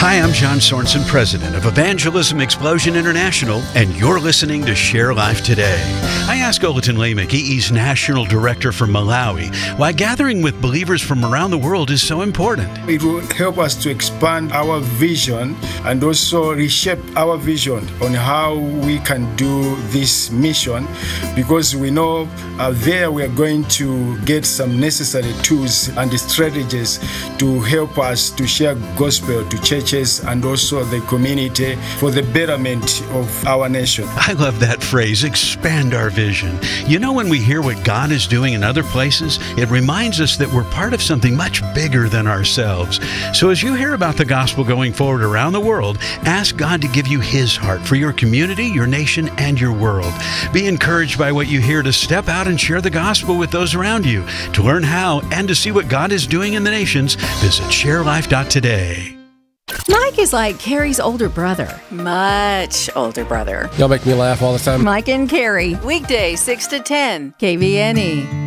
Hi, I'm John Sorensen, president of Evangelism Explosion International, and you're listening to Share Life Today. I asked Olatin Lamech, EE's national director for Malawi, why gathering with believers from around the world is so important. It will help us to expand our vision and also reshape our vision on how we can do this mission, because we know there we are going to get some necessary tools and strategies to help us to share gospel to churches and also the community for the betterment of our nation. I love that phrase, expand our vision. You know, when we hear what God is doing in other places, it reminds us that we're part of something much bigger than ourselves. So as you hear about the gospel going forward around the world, ask God to give you His heart for your community, your nation, and your world. Be encouraged by what you hear to step out and share the gospel with those around you. To learn how and to see what God is doing in the nations, visit sharelife.today. Mike is like Carrie's older brother. Much older brother. Y'all make me laugh all the time. Mike and Carrie. Weekdays 6 to 10. KVNE.